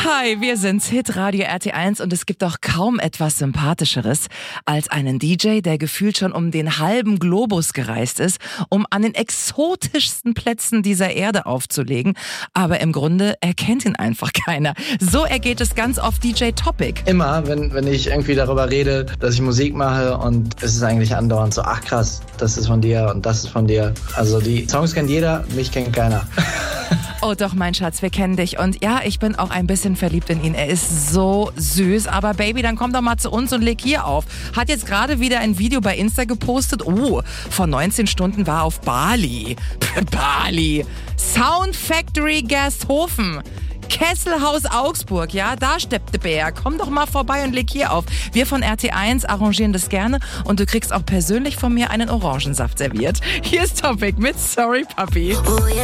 Hi, wir sind's, Hitradio RT1 und es gibt doch kaum etwas Sympathischeres als einen DJ, der gefühlt schon um den halben Globus gereist ist, um an den exotischsten Plätzen dieser Erde aufzulegen. Aber im Grunde erkennt ihn einfach keiner. So ergeht es ganz oft DJ Topic. Immer, wenn ich irgendwie darüber rede, dass ich Musik mache und es ist eigentlich andauernd so, ach krass, das ist von dir und das ist von dir. Also die Songs kennt jeder, mich kennt keiner. Oh doch, mein Schatz, wir kennen dich. Und ja, ich bin auch ein bisschen verliebt in ihn. Er ist so süß. Aber Baby, dann komm doch mal zu uns und leg hier auf. Hat jetzt gerade wieder ein Video bei Insta gepostet. Oh, vor 19 Stunden war er auf Bali. Bali. Sound Factory Gersthofen. Kesselhaus Augsburg, ja, da steppt der Bär. Komm doch mal vorbei und leg hier auf. Wir von RT1 arrangieren das gerne und du kriegst auch persönlich von mir einen Orangensaft serviert. Hier ist Topic mit Sorry Papi. Oh yeah.